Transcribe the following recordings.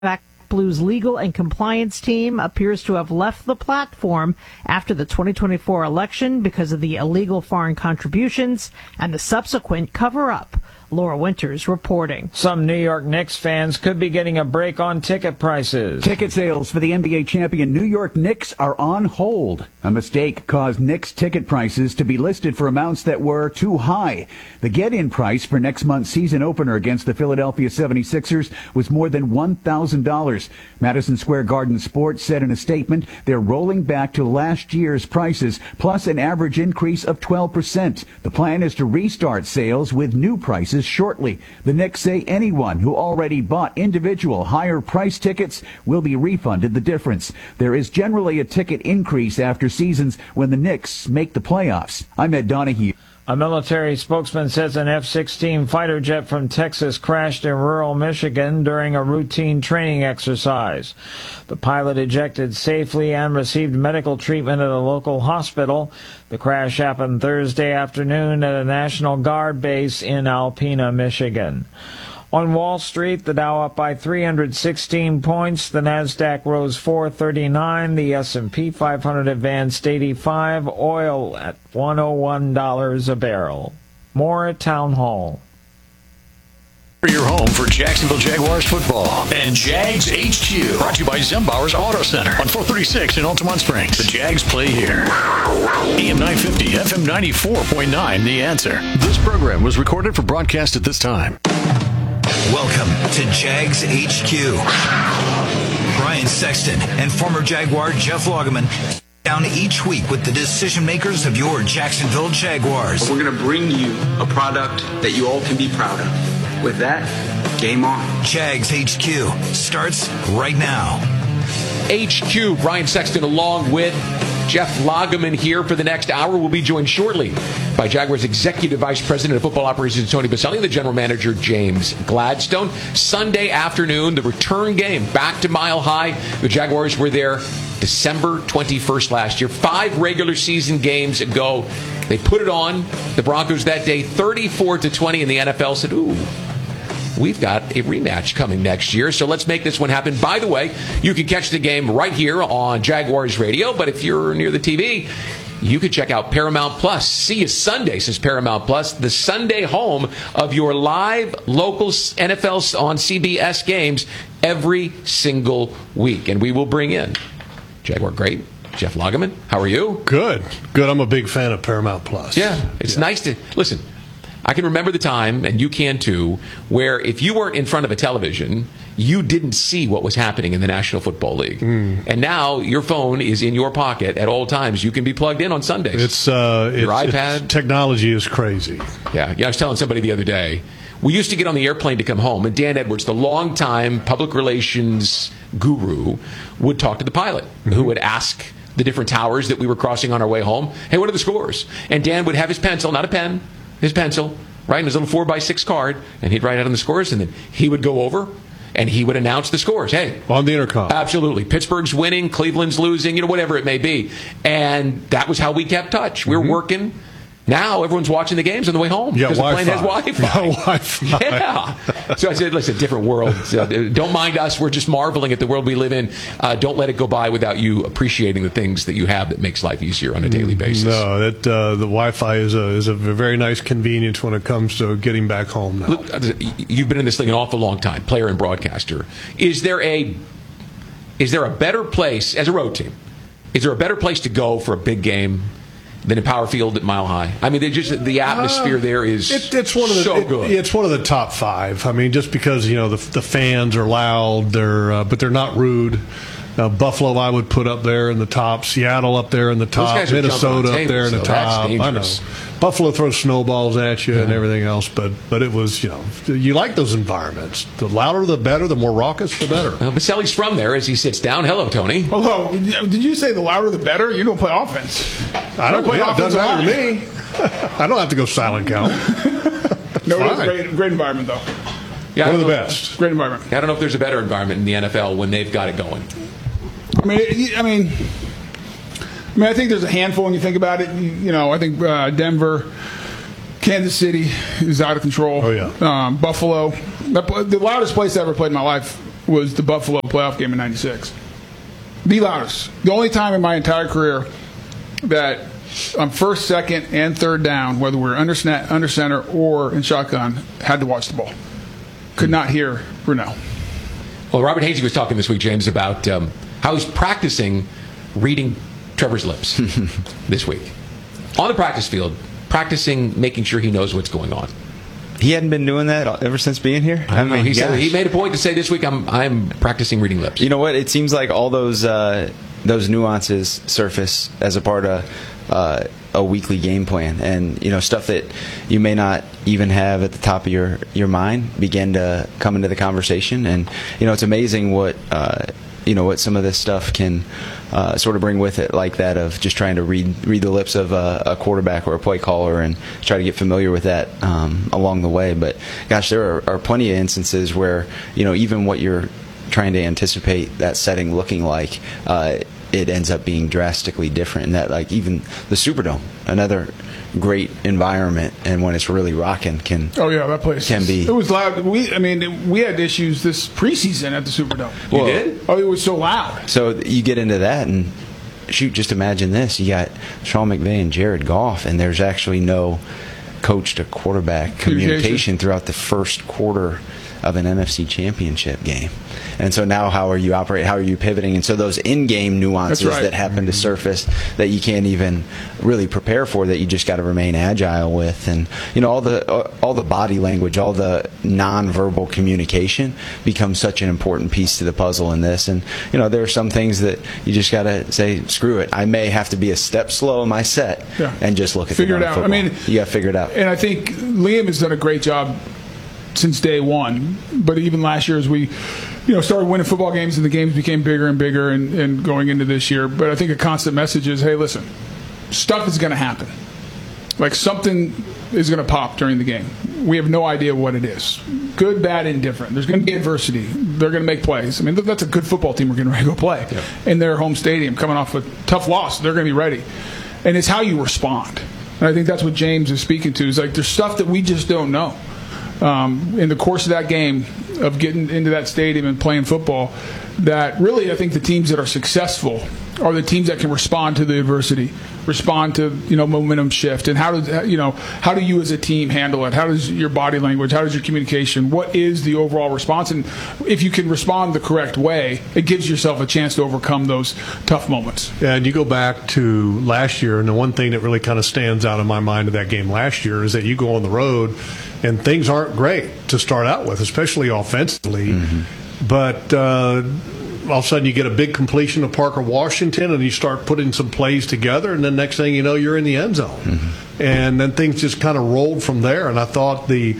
Blues legal and compliance team appears to have left the platform after the 2024 election because of the illegal foreign contributions and the subsequent cover-up. Laura Winters reporting. Some New York Knicks fans could be getting a break on ticket prices. Ticket sales for the NBA champion New York Knicks are on hold. A mistake caused Knicks ticket prices to be listed for amounts that were too high. The get-in price for next month's season opener against the Philadelphia 76ers was more than $1,000. Madison Square Garden Sports said in a statement they're rolling back to last year's prices, plus an average increase of 12%. The plan is to restart sales with new prices shortly. The Knicks say anyone who already bought individual higher price tickets will be refunded the difference. There is generally a ticket increase after seasons when the Knicks make the playoffs. I'm Ed Donahue. A military spokesman says an F-16 fighter jet from Texas crashed in rural Michigan during a routine training exercise. The pilot ejected safely and received medical treatment at a local hospital. The crash happened Thursday afternoon at a National Guard base in Alpena, Michigan. On Wall Street, the Dow up by 316 points. The Nasdaq rose 439. The S&P 500 advanced 85. Oil at $101 a barrel. More at Town Hall. Your home for Jacksonville Jaguars football and Jags HQ. Brought to you by Zembauer's Auto Center on 436 in Altamont Springs. The Jags play here. AM 950, FM 94.9, The Answer. This program was recorded for broadcast at this time. Welcome to Jags HQ. Brian Sexton and former Jaguar Jeff Lageman down each week with the decision makers of your Jacksonville Jaguars. We're going to bring you a product that you all can be proud of. With that, game on. Jags HQ starts right now. HQ, Brian Sexton along with Jeff Lageman here for the next hour. We'll be joined shortly by Jaguars Executive Vice President of Football Operations Tony Boselli and the General Manager James Gladstone. Sunday afternoon, the return game back to Mile High. The Jaguars were there December 21st last year. 5 regular season games ago. They put it on the Broncos that day, 34-20, and the NFL said, ooh, we've got a rematch coming next year, so let's make this one happen. By the way, you can catch the game right here on Jaguars Radio, but if you're near the TV, you can check out Paramount Plus. See you Sunday, says Paramount Plus, the Sunday home of your live local NFL on CBS games every single week. And we will bring in Jaguar great Jeff Lageman. How are you? Good. I'm a big fan of Paramount Plus. Yeah, it's nice to listen. I can remember the time, and you can too, where if you weren't in front of a television, you didn't see what was happening in the National Football League. And now your phone is in your pocket at all times. You can be plugged in on Sundays. It's your iPad. Technology is crazy. Yeah, I was telling somebody the other day, we used to get on the airplane to come home, and Dan Edwards, the longtime public relations guru, would talk to the pilot, who would ask the different towers that we were crossing on our way home, hey, what are the scores? And Dan would have his pencil, not a pen, his pencil, right, in his little 4x6 card, and he'd write out on the scores, and then he would go over and he would announce the scores. Hey, on the intercom. Absolutely. Pittsburgh's winning, Cleveland's losing, whatever it may be. And that was how we kept touch. We were working. Now everyone's watching the games on the way home because the plane has Wi-Fi. Yeah. So I said, listen, different world. Don't mind us. We're just marveling at the world we live in. Don't let it go by without you appreciating the things that you have that makes life easier on a daily basis. No, the Wi-Fi is a very nice convenience when it comes to getting back home now. Look, you've been in this thing an awful long time, player and broadcaster. Is there a better place, as a road team, is there a better place to go for a big game than in Power Field at Mile High? I mean, the atmosphere there is it's one of the, so good. It's one of the top 5. I mean, just because the fans are loud, but they're not rude. Buffalo, I would put up there in the top. Seattle up there in the top. Minnesota up there in the top. I know. Buffalo throws snowballs at you and everything else, but it was, you like those environments. The louder, the better. The more raucous, the better. Boselli's from there as he sits down. Hello, Tony. Hello. Did you say the louder, the better? You don't play offense. I don't play offense. Doesn't matter to me. I don't have to go silent count. No, it was great environment, though. Yeah, one of the best. Great environment. I don't know if there's a better environment in the NFL when they've got it going. I mean, I think there's a handful when you think about it. I think Denver, Kansas City is out of control. Oh, yeah. Buffalo. The loudest place I ever played in my life was the Buffalo playoff game in '96. The loudest. The only time in my entire career that on first, second, and third down, whether we're under center or in shotgun, had to watch the ball. Could not hear Brunell. Well, Robert Hazy was talking this week, James, about how he's practicing reading Trevor's lips this week. On the practice field, practicing making sure he knows what's going on. He hadn't been doing that ever since being here? I mean, he said he made a point to say this week, I'm practicing reading lips. You know what? It seems like all those nuances surface as a part of a weekly game plan, and stuff that you may not even have at the top of your mind begin to come into the conversation. And it's amazing what what some of this stuff can sort of bring with it, like that of just trying to read the lips of a quarterback or a play caller and try to get familiar with that along the way. But gosh, there are plenty of instances where even what you're trying to anticipate that setting looking like, it ends up being drastically different. And that, like, even the Superdome, another great environment, and when it's really rocking, that place can be. It was loud. We had issues this preseason at the Superdome. You did? Oh, it was so loud. So you get into that, and shoot, just imagine this: you got Sean McVay and Jared Goff, and there's actually no coach to quarterback communication throughout the first quarter of an NFC Championship game. And so now how are you operating? How are you pivoting? And so those in-game nuances that happen to surface that you can't even really prepare for, that you just got to remain agile with. And all the body language, all the non-verbal communication becomes such an important piece to the puzzle in this. And there are some things that you just got to say, screw it. I may have to be a step slow in my set and just look at figure it out. Football. You got to figure it out. And I think Liam has done a great job since day one, but even last year as we started winning football games and the games became bigger and bigger and going into this year. But I think a constant message is, hey, listen, stuff is going to happen. Like, something is going to pop during the game. We have no idea what it is. Good, bad, indifferent. There's going to be adversity. They're going to make plays. I mean, that's a good football team we're getting ready to go play in their home stadium, coming off a tough loss. They're going to be ready. And it's how you respond. And I think that's what James is speaking to. Is like, there's stuff that we just don't know. In the course of that game, of getting into that stadium and playing football, that really I think the teams that are successful are the teams that can respond to the adversity, respond to momentum shift, and how do you as a team handle it? How does your body language? How does your communication? What is the overall response? And if you can respond the correct way, it gives yourself a chance to overcome those tough moments. Yeah, and you go back to last year, and the one thing that really kind of stands out in my mind of that game last year is that you go on the road and things aren't great to start out with, especially offensively. Mm-hmm. But all of a sudden you get a big completion of Parker Washington, and you start putting some plays together, and then next thing you know, you're in the end zone. Mm-hmm. And then things just kind of rolled from there. And I thought the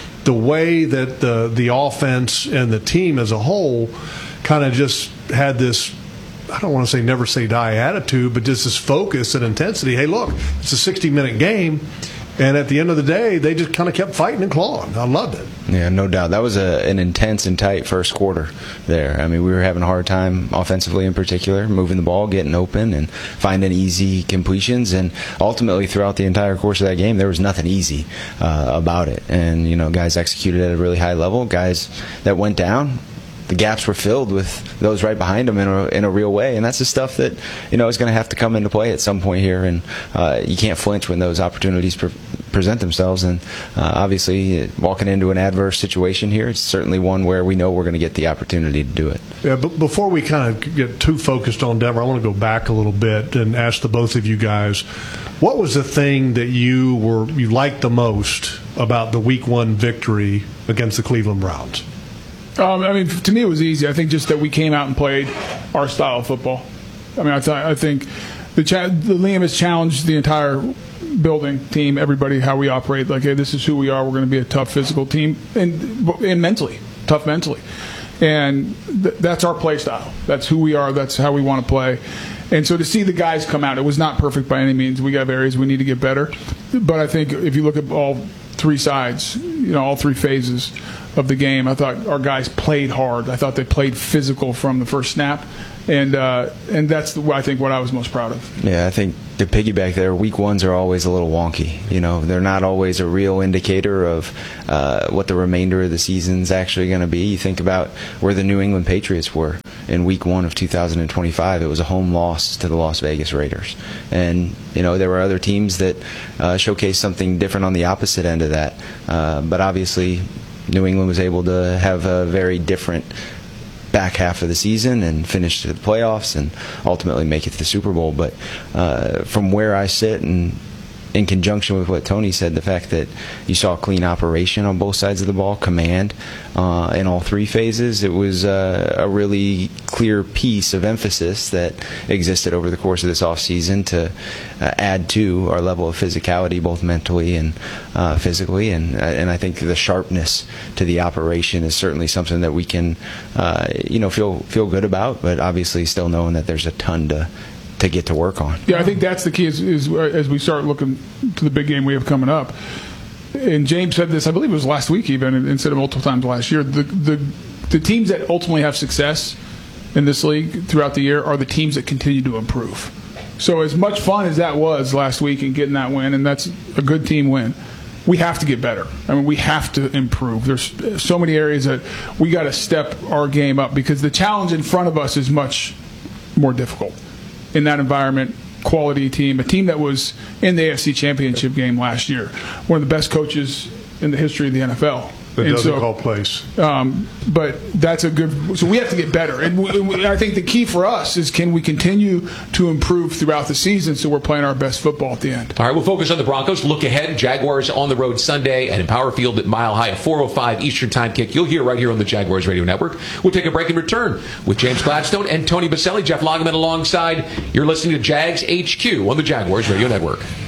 way that the offense and the team as a whole kind of just had this, I don't want to say never say die attitude, but just this focus and intensity. Hey, look, it's a 60-minute game. And at the end of the day, they just kind of kept fighting and clawing. I loved it. Yeah, no doubt. That was an intense and tight first quarter there. I mean, we were having a hard time offensively in particular, moving the ball, getting open, and finding easy completions. And ultimately, throughout the entire course of that game, there was nothing easy about it. And, guys executed at a really high level. Guys that went down, the gaps were filled with those right behind them in a real way, and that's the stuff that is going to have to come into play at some point here, and you can't flinch when those opportunities present themselves. And obviously, walking into an adverse situation here, it's certainly one where we know we're going to get the opportunity to do it. Yeah, but before we kind of get too focused on Denver, I want to go back a little bit and ask the both of you guys, what was the thing that you liked the most about the Week 1 victory against the Cleveland Browns? I mean, to me, it was easy. I think just that we came out and played our style of football. I mean, I think the Liam has challenged the entire building, team, everybody, how we operate. Like, hey, this is who we are. We're going to be a tough physical team and mentally, tough mentally. And that's our play style. That's who we are. That's how we want to play. And so to see the guys come out, it was not perfect by any means. We have areas we need to get better. But I think if you look at all three sides, all three phases of the game. I thought our guys played hard. I thought they played physical from the first snap. And that's, I think, what I was most proud of. Yeah, I think to piggyback there, week ones are always a little wonky. They're not always a real indicator of what the remainder of the season's actually going to be. You think about where the New England Patriots were in week 1 of 2025. It was a home loss to the Las Vegas Raiders. And, there were other teams that showcased something different on the opposite end of that. But obviously, New England was able to have a very different back half of the season and finish to the playoffs and ultimately make it to the Super Bowl. But from where I sit, and in conjunction with what Tony said, the fact that you saw a clean operation on both sides of the ball, command in all three phases, it was a really clear piece of emphasis that existed over the course of this offseason to add to our level of physicality, both mentally and physically. And I think the sharpness to the operation is certainly something that we can feel good about, but obviously still knowing that there's a ton to get to work on. Yeah, I think that's the key is as we start looking to the big game we have coming up. And James said this, I believe it was last week even, instead of multiple times last year. The teams that ultimately have success in this league throughout the year are the teams that continue to improve. So as much fun as that was last week and getting that win, and that's a good team win, we have to get better. I mean, we have to improve. There's so many areas that we got to step our game up because the challenge in front of us is much more difficult. In that environment, quality team, a team that was in the AFC Championship game last year, one of the best coaches in the history of the NFL. That doesn't call plays. But that's a good. So we have to get better, and I think the key for us is can we continue to improve throughout the season so we're playing our best football at the end. All right, we'll focus on the Broncos. Look ahead. Jaguars on the road Sunday at Empower Field at Mile High, a 4:05 Eastern Time kick. You'll hear right here on the Jaguars Radio Network. We'll take a break and return with James Gladstone and Tony Baselli, Jeff Lageman alongside. You're listening to Jags HQ on the Jaguars Radio Network.